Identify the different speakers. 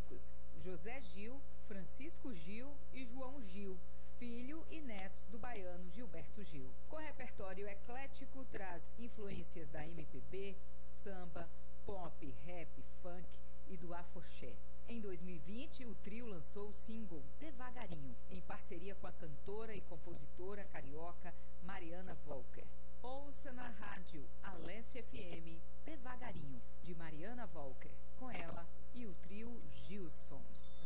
Speaker 1: músicos José Gil, Francisco Gil e João Gil, filho e netos do baiano Gilberto Gil. Com repertório eclético, traz influências da MPB, samba, pop, rap, funk e do afoxé. Em 2020, o trio lançou o single Devagarinho, em parceria com a cantora e compositora carioca Mariana Volker. Ouça na rádio Alesse FM Devagarinho, de Mariana Volker, com ela e o trio Gilsons.